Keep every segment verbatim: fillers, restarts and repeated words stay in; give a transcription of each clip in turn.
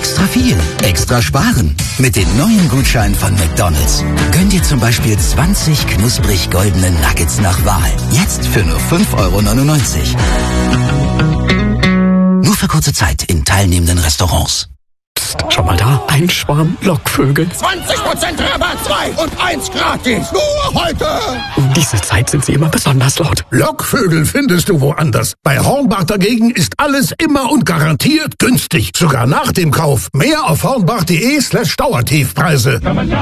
extra viel, extra sparen. Mit den neuen Gutscheinen von McDonald's. Gönn dir zum Beispiel zwanzig knusprig goldene Nuggets nach Wahl. Jetzt für nur fünf Euro neunundneunzig. Nur für kurze Zeit in teilnehmenden Restaurants. Psst, schau mal da, ein Schwarm Lockvögel. zwanzig Prozent Rabatt, zwei und eins gratis. Nur heute. Um diese Zeit sind sie immer besonders laut. Lockvögel findest du woanders. Bei Hornbach dagegen ist alles immer und garantiert günstig. Sogar nach dem Kauf. Mehr auf hornbach.de slash Dauertiefpreise.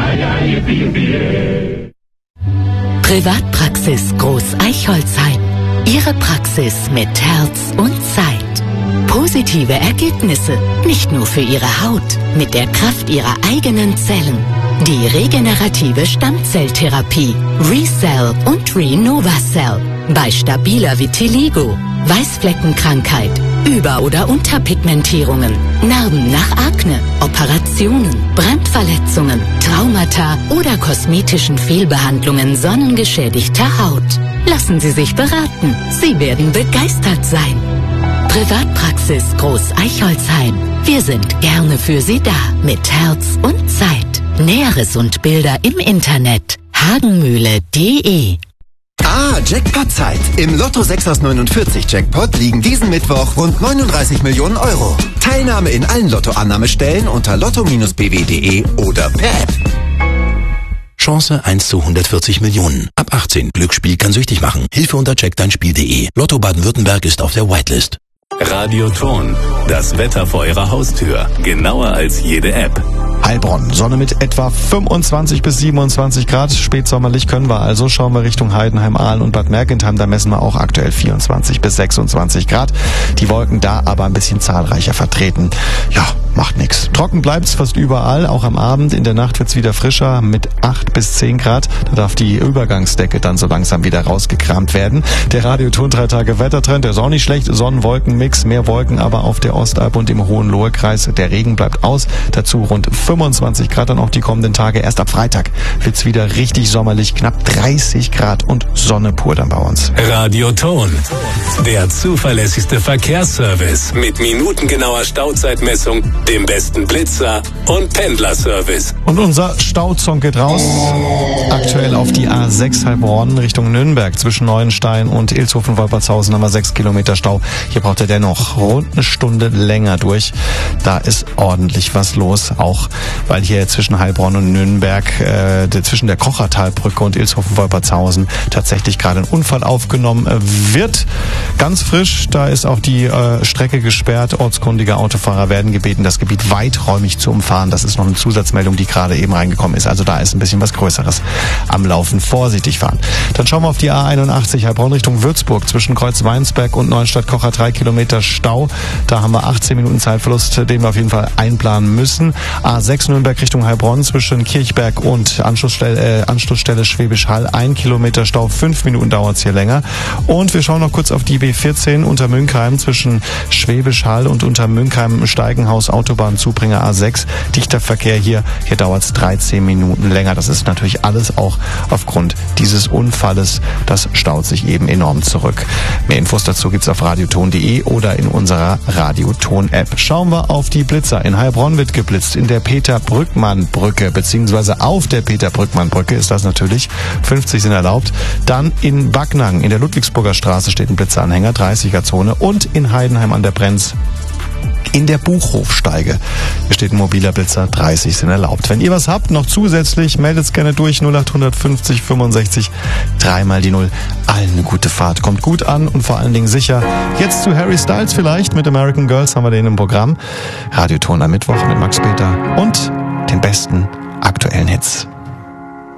Privatpraxis Groß Eichholzheim. Ihre Praxis mit Herz und Zeit. Positive Ergebnisse, nicht nur für Ihre Haut, mit der Kraft Ihrer eigenen Zellen. Die regenerative Stammzelltherapie, ReCell und RenovaCell. Bei stabiler Vitiligo, Weißfleckenkrankheit, Über- oder Unterpigmentierungen, Narben nach Akne, Operationen, Brandverletzungen, Traumata oder kosmetischen Fehlbehandlungen sonnengeschädigter Haut. Lassen Sie sich beraten. Sie werden begeistert sein. Privatpraxis Groß Eichholzheim. Wir sind gerne für Sie da. Mit Herz und Zeit. Näheres und Bilder im Internet. hagenmühle punkt de. Ah, Jackpot-Zeit. Im Lotto sechs aus neunundvierzig Jackpot liegen diesen Mittwoch rund neununddreißig Millionen Euro. Teilnahme in allen Lottoannahmestellen unter lotto Bindestrich b w punkt de oder per App. Chance eins zu hundertvierzig Millionen. Ab achtzehn. Glücksspiel kann süchtig machen. Hilfe unter check dein spiel punkt de. Lotto Baden-Württemberg ist auf der Whitelist. Radioton. Das Wetter vor Ihrer Haustür. Genauer als jede App. Heilbronn. Sonne mit etwa fünfundzwanzig bis siebenundzwanzig Grad. Spätsommerlich können wir also. Schauen wir Richtung Heidenheim, Aalen und Bad Mergentheim. Da messen wir auch aktuell vierundzwanzig bis sechsundzwanzig Grad. Die Wolken da aber ein bisschen zahlreicher vertreten. Ja, macht nix. Trocken bleibt's fast überall. Auch am Abend. In der Nacht wird's wieder frischer mit acht bis zehn Grad. Da darf die Übergangsdecke dann so langsam wieder rausgekramt werden. Der Radioton drei Tage Wettertrend, der ist auch nicht schlecht. Sonnen-Wolken-Mix, mehr Wolken aber auf der Ostalb und im Hohenlohe-Kreis. Der Regen bleibt aus. Dazu rund fünfundzwanzig Grad dann auch die kommenden Tage. Erst ab Freitag wird's wieder richtig sommerlich. Knapp dreißig Grad und Sonne pur dann bei uns. Radioton. Der zuverlässigste Verkehrsservice mit minutengenauer Stauzeitmessung, dem besten Blitzer und Pendlerservice. Und unser Stauzong geht raus. Aktuell auf die A sechs Heilbronn Richtung Nürnberg. Zwischen Neuenstein und Ilshofen-Wolpertshausen haben wir sechs Kilometer Stau. Hier braucht er dennoch rund eine Stunde länger durch. Da ist ordentlich was los. Auch weil hier zwischen Heilbronn und Nürnberg, äh, zwischen der Kochertalbrücke und Ilshofen-Wolpertshausen tatsächlich gerade ein Unfall aufgenommen wird. Ganz frisch, da ist auch die äh, Strecke gesperrt. Ortskundige Autofahrer werden gebeten, das Gebiet weiträumig zu umfahren. Das ist noch eine Zusatzmeldung, die gerade eben reingekommen ist. Also da ist ein bisschen was Größeres am Laufen. Vorsichtig fahren. Dann schauen wir auf die A einundachtzig Heilbronn Richtung Würzburg. Zwischen Kreuzweinsberg und Neustadt-Kocher drei Kilometer Stau. Da haben wir achtzehn Minuten Zeitverlust, den wir auf jeden Fall einplanen müssen. A sechs Nürnberg Richtung Heilbronn zwischen Kirchberg und Anschlussstelle, äh, Anschlussstelle Schwäbisch Hall. Ein Kilometer Stau. Fünf Minuten dauert es hier länger. Und wir schauen noch kurz auf die B vierzehn unter Münkheim zwischen Schwäbisch Hall und unter Münkheim Steigenhaus Autobahnzubringer A sechs. Dichter Verkehr hier. Hier dauert es dreizehn Minuten länger. Das ist natürlich alles auch aufgrund dieses Unfalles. Das staut sich eben enorm zurück. Mehr Infos dazu gibt's auf radioton punkt de oder in unserer Radioton-App. Schauen wir auf die Blitzer. In Heilbronn wird geblitzt. In der Peter-Brückmann-Brücke, beziehungsweise auf der Peter-Brückmann-Brücke ist das natürlich. fünfzig sind erlaubt. Dann in Backnang, in der Ludwigsburger Straße steht ein Blitzeranhänger, dreißiger-Zone. Und in Heidenheim an der Brenz in der Buchhofsteige. Hier steht ein mobiler Blitzer, dreißig sind erlaubt. Wenn ihr was habt, noch zusätzlich, meldet es gerne durch, null acht fünfzig fünfundsechzig, dreimal die Null. Allen eine gute Fahrt, kommt gut an und vor allen Dingen sicher. Jetzt zu Harry Styles vielleicht, mit American Girls haben wir den im Programm. Radioton am Mittwoch mit Max Peter und den besten aktuellen Hits.